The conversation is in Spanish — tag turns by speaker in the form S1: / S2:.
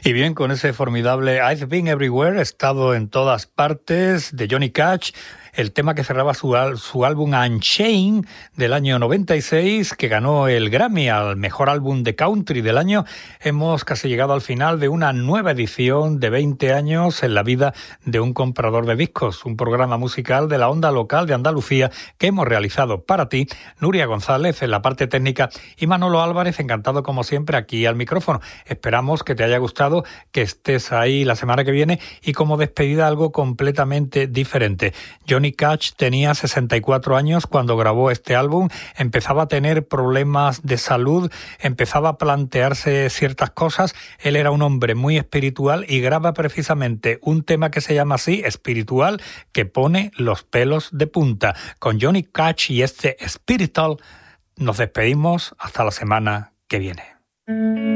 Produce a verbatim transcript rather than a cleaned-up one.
S1: Y bien, con ese formidable I've Been Everywhere, he estado en todas partes, de Johnny Cash, el tema que cerraba su, su álbum Unchained del año noventa y seis, que ganó el Grammy al mejor álbum de country del año. Hemos casi llegado al final de una nueva edición de veinte años en la vida de un comprador de discos, un programa musical de la onda local de Andalucía que hemos realizado para ti, Nuria González en la parte técnica y Manolo Álvarez, encantado como siempre aquí al micrófono. Esperamos que te haya gustado, que estés ahí la semana que viene y como despedida algo completamente diferente. Johnny Cash tenía sesenta y cuatro años cuando grabó este álbum, empezaba a tener problemas de salud, empezaba a plantearse ciertas cosas. Él era un hombre muy espiritual y graba precisamente un tema que se llama así, espiritual, que pone los pelos de punta. Con Johnny Cash y este Spiritual nos despedimos hasta la semana que viene.